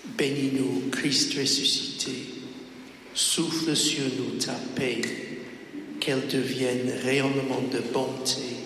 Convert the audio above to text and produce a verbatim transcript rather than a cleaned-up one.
Bénis-nous, Christ ressuscité. Souffle sur nous ta paix, qu'elle devienne rayonnement de bonté